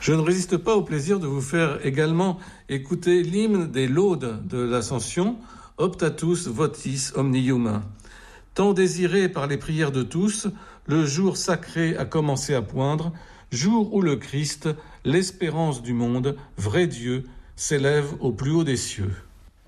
Je ne résiste pas au plaisir de vous faire également écouter l'hymne des laudes de l'Ascension, Optatus votis omnium. Tant désiré par les prières de tous, le jour sacré a commencé à poindre, jour où le Christ, l'espérance du monde, vrai Dieu, s'élève au plus haut des cieux.